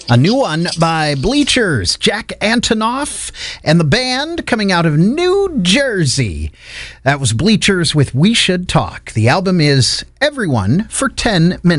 A new one by Bleachers, Jack Antonoff, and the band coming out of New Jersey. That was Bleachers with We Should Talk. The album is Everyone for 10 Minutes.